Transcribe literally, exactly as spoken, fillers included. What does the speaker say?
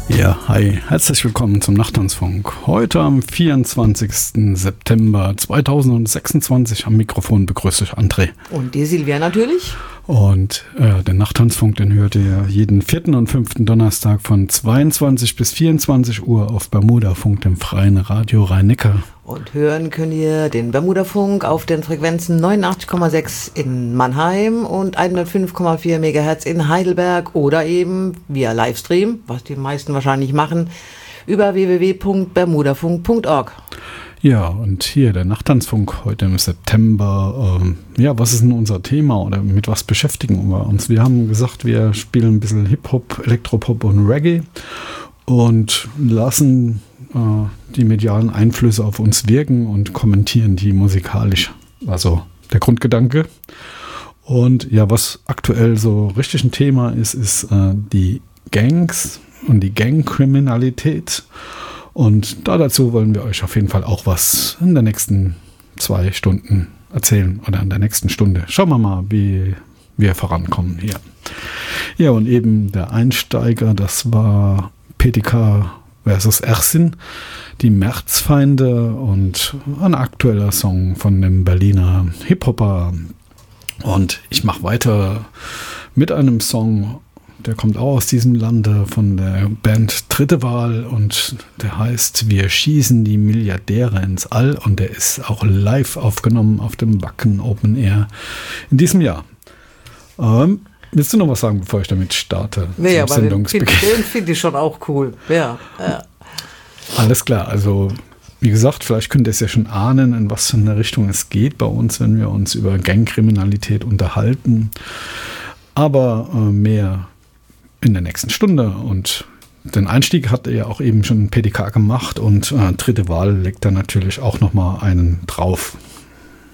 Ja, hi, herzlich willkommen zum Nachttanzfunk. Heute am vierundzwanzigsten September zweitausendsechsundzwanzig am Mikrofon begrüßt euch André. Und die Silvia natürlich. Und äh, den Nachttanzfunk, den hört ihr jeden vierten und fünften Donnerstag von zweiundzwanzig bis vierundzwanzig Uhr auf Bermudafunk, dem freien Radio Rhein-Neckar. Und hören könnt ihr den Bermudafunk auf den Frequenzen neunundachtzig Komma sechs in Mannheim und hundertfünf Komma vier Megahertz in Heidelberg oder eben via Livestream, was die meisten wahrscheinlich machen, über w w w punkt bermudafunk punkt org. Ja, und hier der Nachttanzfunk heute im September. Ähm, ja, was ist denn unser Thema oder mit was beschäftigen wir uns? Wir haben gesagt, wir spielen ein bisschen Hip-Hop, Elektropop und Reggae und lassen äh, die medialen Einflüsse auf uns wirken und kommentieren die musikalisch. Also der Grundgedanke. Und ja, was aktuell so richtig ein Thema ist, ist äh, die Gangs und die Gangkriminalität. Und da dazu wollen wir euch auf jeden Fall auch was in der nächsten zwei Stunden erzählen oder in der nächsten Stunde. Schauen wir mal, wie wir vorankommen hier. Ja, und eben der Einsteiger, das war P T K versus Ersin, die Märzfeinde und ein aktueller Song von dem Berliner Hip-Hopper. Und ich mache weiter mit einem Song, der kommt auch aus diesem Lande, von der Band Dritte Wahl, und der heißt Wir schießen die Milliardäre ins All, und der ist auch live aufgenommen auf dem Wacken Open Air in diesem Jahr. Ähm, willst du noch was sagen, bevor ich damit starte? Nee, aber den finde find ich schon auch cool. Ja, ja. Alles klar, also wie gesagt, vielleicht könnt ihr es ja schon ahnen, in was für eine Richtung es geht bei uns, wenn wir uns über Gangkriminalität unterhalten. Aber äh, mehr in der nächsten Stunde, und den Einstieg hat er ja auch eben schon P D K gemacht, und äh, Dritte Wahl legt da natürlich auch nochmal einen drauf.